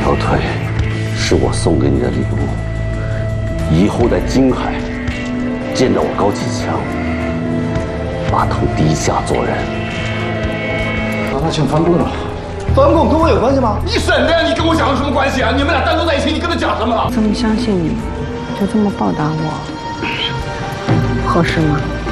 条腿是我送给你的礼物，以后在京海见到我高启强，把头低下做人。 那请翻供了。翻供跟我有关系吗？ 你婶子，你跟我讲有什么关系啊？你们俩单独在一起，你跟他讲什么了？ 这么相信你，就这么报答我，合适吗？